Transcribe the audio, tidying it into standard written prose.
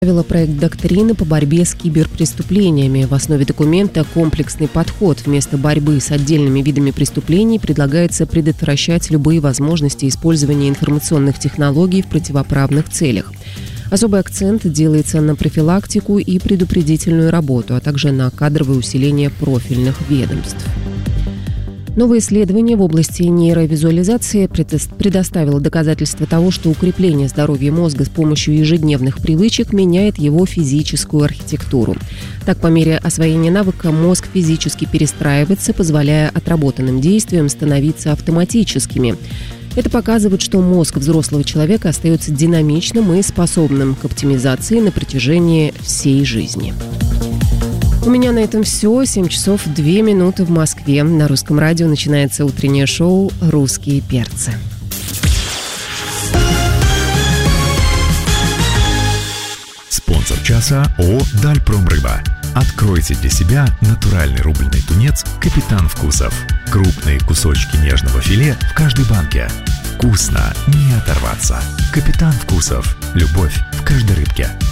Проект доктрины по борьбе с киберпреступлениями. В основе документа комплексный подход. Вместо борьбы с отдельными видами преступлений предлагается предотвращать любые возможности использования информационных технологий в противоправных целях. Особый акцент делается на профилактику и предупредительную работу, а также на кадровое усиление профильных ведомств. Новое исследование в области нейровизуализации предоставило доказательства того, что укрепление здоровья мозга с помощью ежедневных привычек меняет его физическую архитектуру. Так, по мере освоения навыка мозг физически перестраивается, позволяя отработанным действиям становиться автоматическими. Это показывает, что мозг взрослого человека остается динамичным и способным к оптимизации на протяжении всей жизни. У меня на этом все. 7 часов 2 минуты в Москве. На Русском радио начинается утреннее шоу «Русские перцы». Спонсор часа ООО «Дальпромрыба». Откройте для себя натуральный рубленый тунец «Капитан Вкусов». Крупные кусочки нежного филе в каждой банке. Вкусно, не оторваться. «Капитан Вкусов». Любовь в каждой рыбке.